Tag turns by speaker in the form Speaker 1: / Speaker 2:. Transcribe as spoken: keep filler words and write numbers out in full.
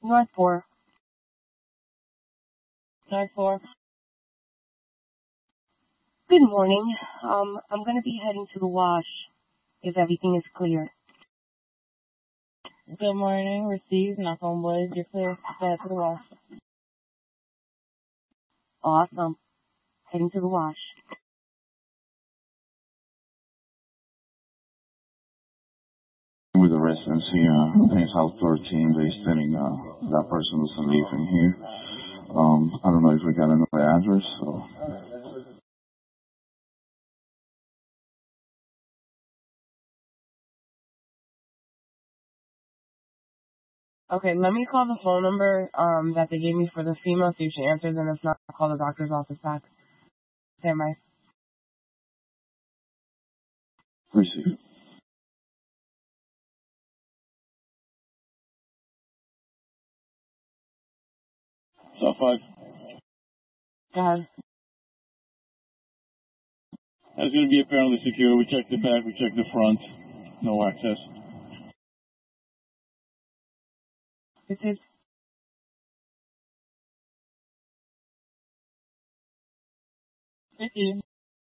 Speaker 1: North four.
Speaker 2: North four.
Speaker 1: Good morning. Um, I'm going to be heading to the wash if everything is clear.
Speaker 2: Good morning. Received. Knock on wood. You're clear. Go ahead to the wash.
Speaker 1: Awesome. Heading to the wash.
Speaker 3: With the residents here, I think it's House thirteen, they stating uh, that person doesn't live in here. Um, I don't know if we got another address. So.
Speaker 2: Okay, let me call the phone number um that they gave me for the female, see if she answers, and if not, I'll call the doctor's office back. Stand by.
Speaker 3: Receive. Top five.
Speaker 2: Go ahead.
Speaker 3: That's going to be apparently secure. We checked the back, we checked the front. No access.
Speaker 2: This is fifty.